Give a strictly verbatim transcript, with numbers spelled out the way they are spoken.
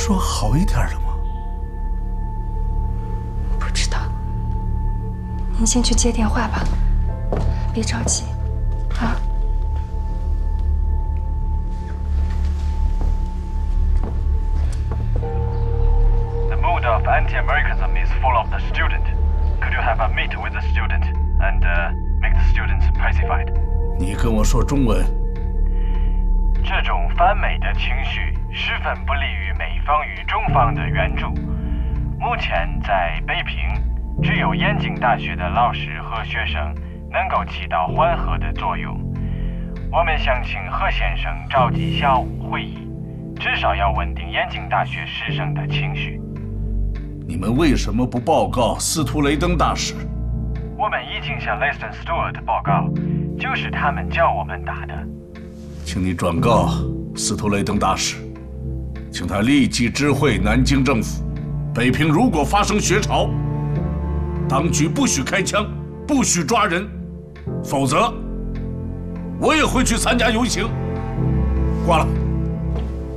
说好一点了吗？ 不知道。您先去接电话吧，别着急，啊。 of anti-Americanism is full of the student. Could you have a meet with the student and uh, make the students pacified? 你跟我说中文。 这种反美的情绪十分不利于美方与中方的援助。目前在北平，只有燕京大学的老师和学生能够起到缓和的作用。我们想请贺先生召集下午会议，至少要稳定燕京大学师生的情绪。 你们为什么不报告司徒雷登大使？ 我们已经向 Leston Stewart 报告，就是他们叫我们打的。 请你转告司徒雷登大使，请他立即知会南京政府，北平如果发生学潮，当局不许开枪，不许抓人，否则我也会去参加游行。挂了。